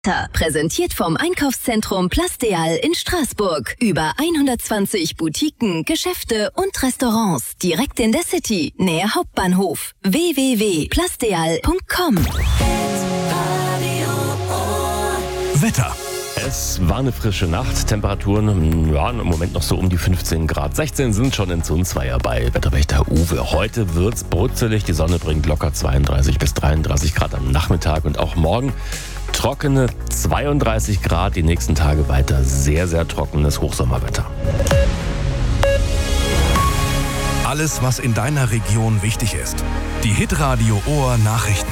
Präsentiert vom Einkaufszentrum Plastéal in Straßburg. Über 120 Boutiquen, Geschäfte und Restaurants. Direkt in der City, nähe Hauptbahnhof. www.plastéal.com. Wetter. Es war eine frische Nacht. Temperaturen, im Moment noch so um die 15 Grad. 16 sind schon in Sundsveier bei Wetterwächter Uwe. Heute wird's brutzelig. Die Sonne bringt locker 32 bis 33 Grad am Nachmittag und auch morgen trockene 32 Grad. Die nächsten Tage weiter sehr, sehr trockenes Hochsommerwetter. Alles, was in deiner Region wichtig ist. Die Hitradio Ohr Nachrichten.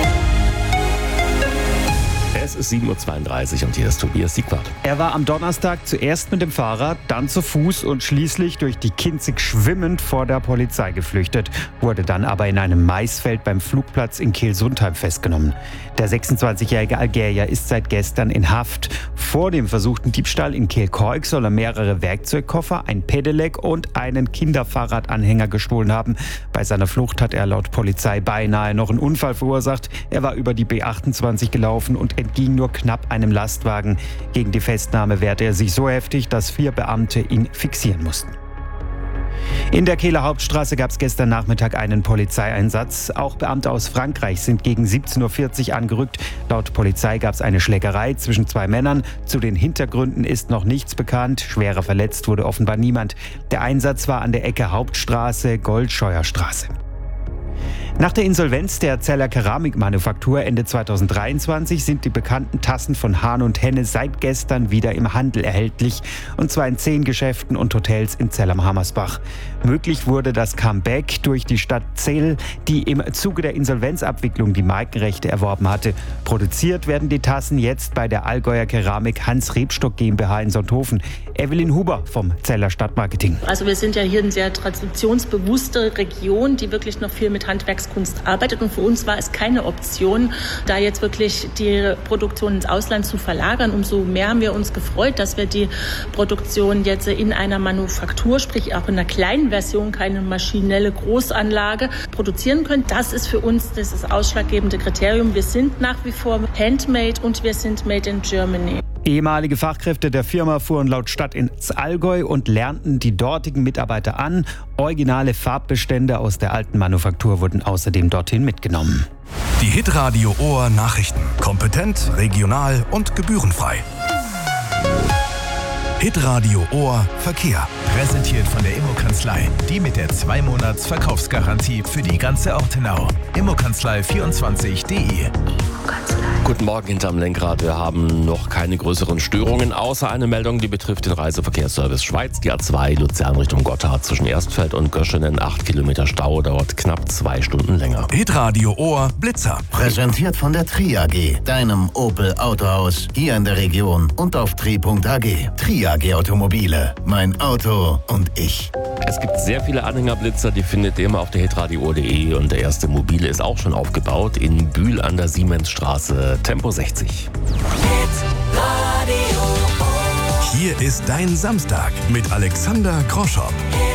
Es ist 7.32 Uhr und hier ist Tobias Siegwart. Er war am Donnerstag zuerst mit dem Fahrrad, dann zu Fuß und schließlich durch die Kinzig schwimmend vor der Polizei geflüchtet, wurde dann aber in einem Maisfeld beim Flugplatz in Kehl-Sundheim festgenommen. Der 26-jährige Algerier ist seit gestern in Haft. Vor dem versuchten Diebstahl in Kehl-Kork soll er mehrere Werkzeugkoffer, ein Pedelec und einen Kinderfahrradanhänger gestohlen haben. Bei seiner Flucht hat er laut Polizei beinahe noch einen Unfall verursacht. Er war über die B28 gelaufen und entging nur knapp einem Lastwagen. Gegen die Festnahme wehrte er sich so heftig, dass 4 Beamte ihn fixieren mussten. In der Kehler Hauptstraße gab es gestern Nachmittag einen Polizeieinsatz. Auch Beamte aus Frankreich sind gegen 17.40 Uhr angerückt. Laut Polizei gab es eine Schlägerei zwischen 2 Männern. Zu den Hintergründen ist noch nichts bekannt. Schwerer verletzt wurde offenbar niemand. Der Einsatz war an der Ecke Hauptstraße, Goldscheuerstraße. Nach der Insolvenz der Zeller Keramikmanufaktur Ende 2023 sind die bekannten Tassen von Hahn und Henne seit gestern wieder im Handel erhältlich, und zwar in 10 Geschäften und Hotels in Zell am Hammersbach. Möglich wurde das Comeback durch die Stadt Zell, die im Zuge der Insolvenzabwicklung die Markenrechte erworben hatte. Produziert werden die Tassen jetzt bei der Allgäuer Keramik Hans Rebstock GmbH in Sonthofen. Evelyn Huber vom Zeller Stadtmarketing. Also wir sind ja hier eine sehr traditionsbewusste Region, die wirklich noch viel mit Handwerkskunst arbeitet, und für uns war es keine Option, da jetzt wirklich die Produktion ins Ausland zu verlagern. Umso mehr haben wir uns gefreut, dass wir die Produktion jetzt in einer Manufaktur, sprich auch in einer kleinen Version, keine maschinelle Großanlage, produzieren können. Das ist für uns das ausschlaggebende Kriterium. Wir sind nach wie vor handmade und wir sind made in Germany. Ehemalige Fachkräfte der Firma fuhren laut Stadt ins Allgäu und lernten die dortigen Mitarbeiter an. Originale Farbbestände aus der alten Manufaktur wurden außerdem dorthin mitgenommen. Die Hitradio Ohr Nachrichten. Kompetent, regional und gebührenfrei. Hitradio Ohr Verkehr. Präsentiert von der Immokanzlei. Die mit der 2-Monats-Verkaufsgarantie für die ganze Ortenau. Immokanzlei24.de. Guten Morgen hinterm Lenkrad. Wir haben noch keine größeren Störungen, außer eine Meldung, die betrifft den Reiseverkehrsservice Schweiz. Die A2 Luzern Richtung Gotthard zwischen Erstfeld und Göschenen. 8 Kilometer Stau, dauert knapp 2 Stunden länger. Hitradio Ohr Blitzer. Präsentiert von der Tri AG, deinem Opel Autohaus hier in der Region und auf tri.ag. Tri AG Automobile, mein Auto und ich. Es gibt sehr viele Anhängerblitzer, die findet ihr immer auf der hitradio.de, und der erste mobile ist auch schon aufgebaut in Bühl an der Siemensstraße, Tempo 60. Hier ist dein Samstag mit Alexander Kroschop.